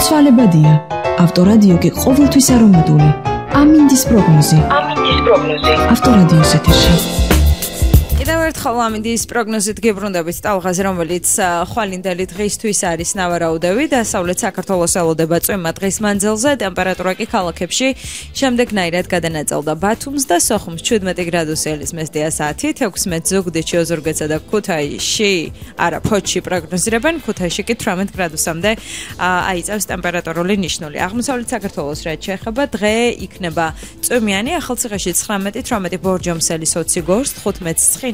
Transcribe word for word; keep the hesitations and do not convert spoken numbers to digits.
ცვალებადია. ავტორადიო კი ყოველთვის არომატული. ამინდის პროგნოზი. ამინდის პროგნოზი. ავტორადიოს ეთერში. კიდევ ერთხელ ამინდის პროგნოზით გებრუნდებით ტალღაზე, რომელიც ხვალინდელი დღისთვის არის ნავარაუდევი, დასავლეთ საქართველოს ელოდება წვიმა დღის მანძილზე, ტემპერატურა კი ქალაქებში შემდეგნაირად გადანაწილდა. ბათუმს და სოხუმს შვიდმეტი გრადუსი ელისმესდია საათით, ექვსმეტ ზუგდიდში, ოზურგეთსა და ქუთაისში, არა, ფოთში პროგნოზირებენ, ქუთაისში კი თვრამეტ გრადუსამდე აიწევს ტემპერატურული ნიშნული. აღმოსავლეთ საქართველოს რაც შეეხება, დღე იქნება წვიმიანი, ახალციხეში ცხრამეტი, თვრამეტი ბორჯომსელის ოცი გორს, თხუთმეტ